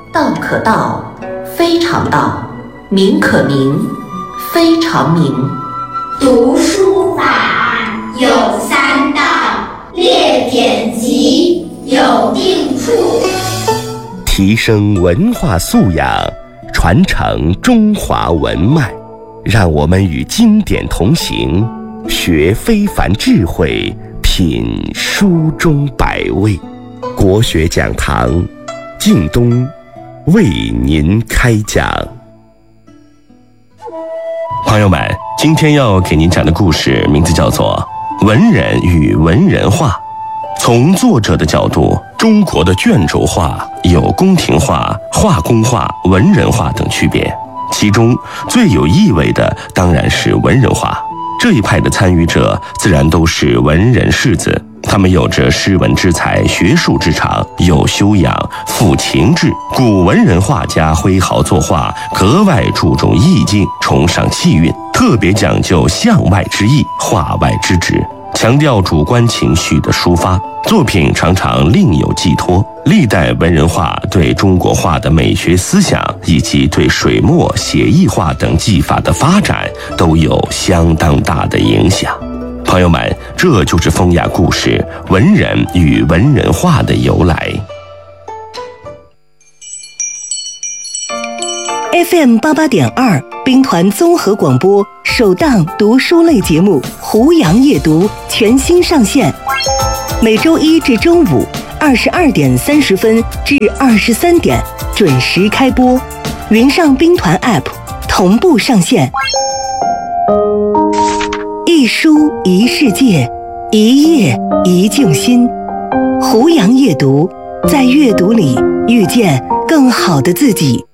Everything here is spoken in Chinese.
道可道，非常道；名可名，非常名。 读书法有三到，列典籍有定处。 提升文化素养，传承中华文脉，让我们与经典同行，学非凡智慧，品书中百味。国学讲堂，靳东为您开讲。朋友们，今天要给您讲的故事名字叫做《文人与文人画》。从作者的角度，中国的卷轴画有宫廷画、画工画、文人画等区别，其中最有意味的当然是文人画。这一派的参与者自然都是文人士子，他们有着诗文之才、学术之长，有修养、富情志。故文人画家挥毫作画，格外注重意境，崇尚气韵，特别讲究向外之意、画外之旨，强调主观情绪的抒发，作品常常另有寄托。历代文人画对中国画的美学思想以及对水墨写意画等技法的发展都有相当大的影响。朋友们，这就是风雅故事《文人与文人画》的由来。 FM88.2兵团综合广播首档读书类节目《胡杨夜读》全新上线，每周一至周五22点30分至23点准时开播，云上兵团 App 同步上线。一书一世界，一页一静心。胡杨夜读，在阅读里遇见更好的自己。